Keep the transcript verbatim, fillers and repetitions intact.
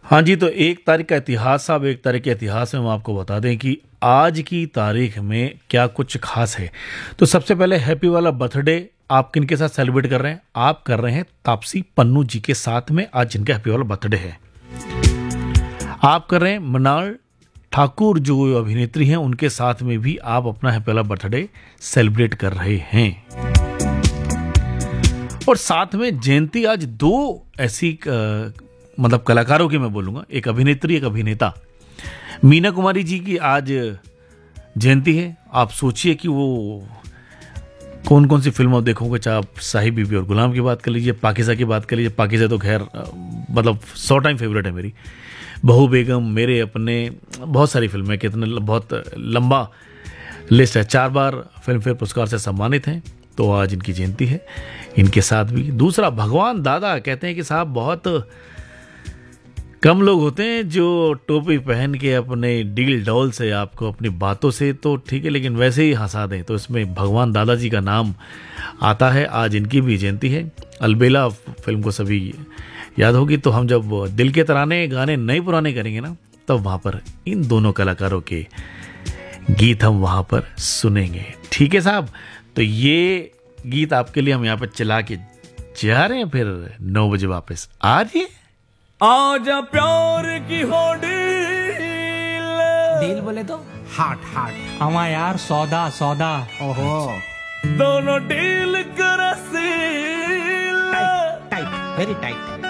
हाँ जी, तो एक तारीख का इतिहास साहब, एक तारीख के इतिहास में हम आपको बता दें कि आज की तारीख में क्या कुछ खास है। तो सबसे पहले हैप्पी वाला बर्थडे आप किन के साथ सेलिब्रेट कर रहे हैं? आप कर रहे हैं तापसी पन्नू जी के साथ में, आज जिनका हैप्पी वाला बर्थडे है। आप कर रहे हैं मृणाल ठाकुर जो अभिनेत्री हैं, उनके साथ में भी आप अपना हैप्पी वाला बर्थडे सेलिब्रेट कर रहे हैं। और साथ में जयंती आज दो ऐसी आ, मतलब कलाकारों की मैं बोलूँगा, एक अभिनेत्री एक अभिनेता, मीना कुमारी जी की आज जयंती है। आप सोचिए कि वो कौन कौन सी फिल्म आप देखोगे, चाहे आप शाही बीबी और गुलाम की बात कर लीजिए, पाकिज़ा की बात कर लीजिए। पाकिज़ा तो खैर मतलब सौ टाइम फेवरेट है मेरी, बहू बेगम, मेरे अपने, बहुत सारी फिल्में, कितने बहुत लंबा लिस्ट है। चार बार फिल्म फेयर पुरस्कार से सम्मानित हैं, तो आज इनकी जयंती है। इनके साथ भी दूसरा भगवान दादा, कहते हैं कि साहब बहुत कम लोग होते हैं जो टोपी पहन के अपने डील डॉल से आपको अपनी बातों से तो ठीक है, लेकिन वैसे ही हंसा दें, तो इसमें भगवान दादाजी का नाम आता है। आज इनकी भी जयंती है। अलबेला फिल्म को सभी याद होगी। तो हम जब दिल के तराने गाने नए पुराने करेंगे ना, तब तो वहाँ पर इन दोनों कलाकारों के गीत हम वहाँ पर सुनेंगे। ठीक है साहब, तो ये गीत आपके लिए हम यहाँ पर चला के जा रहे हैं, फिर नौ बजे वापस आ रही है। आजा प्यार की हो डील, डील बोले तो हार्ट हार्ट हमा यार सौदा सौदा। ओहो, दोनों डील कर seal, tight tight very tight.